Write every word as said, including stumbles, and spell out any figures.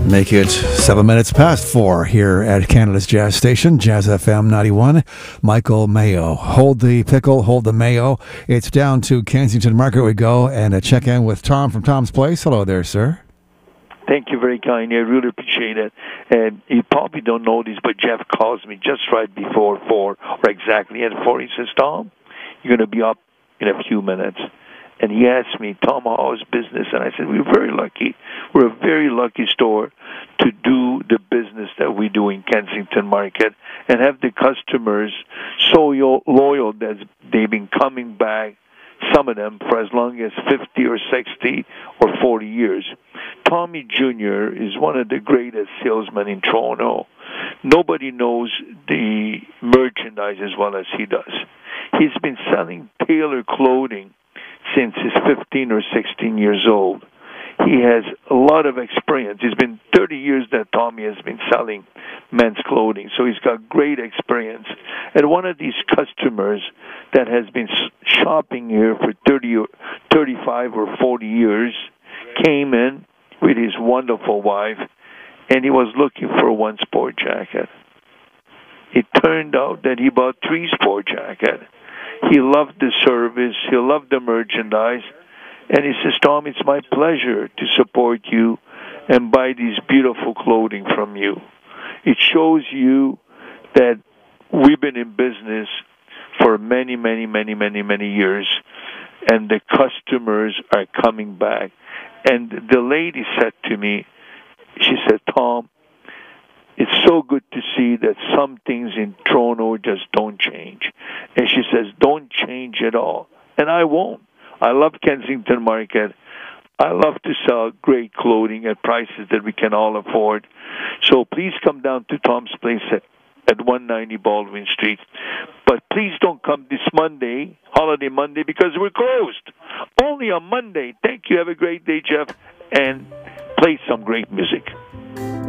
Make it seven minutes past four here at Canada's Jazz Station, Jazz F M ninety-one. Michael Mayo. Hold the pickle, hold the mayo. It's down to Kensington Market we go, and a check-in with Tom from Tom's Place. Hello there, sir. Thank you very kindly. I really appreciate it. And you probably don't know this, but Jeff calls me just right before four, or exactly at four. He says, Tom, you're going to be up in a few minutes. And he asked me, Tom, how's business? And I said, we're very lucky. We're a very lucky store to do the business that we do in Kensington Market and have the customers so loyal that they've been coming back, some of them, for as long as fifty or sixty or forty years. Tommy Junior is one of the greatest salesmen in Toronto. Nobody knows the merchandise as well as he does. He's been selling tailored clothing since he's fifteen or sixteen years old. He has a lot of experience. It's been thirty years that Tommy has been selling men's clothing, so he's got great experience. And one of these customers that has been shopping here for thirty, or thirty-five or forty years came in with his wonderful wife, and he was looking for one sport jacket. It turned out that he bought three sport jackets. He loved the service. He loved the merchandise. And he says, Tom, it's my pleasure to support you and buy these beautiful clothing from you. It shows you that we've been in business for many, many, many, many, many years, and the customers are coming back. And the lady said to me, she said, Tom, it's so good to see that some things in Toronto just don't change. And she says, don't change at all. And I won't. I love Kensington Market. I love to sell great clothing at prices that we can all afford. So please come down to Tom's Place at, at one ninety Baldwin Street. But please don't come this Monday, holiday Monday, because we're closed. Only on Monday. Thank you. Have a great day, Jeff. And play some great music.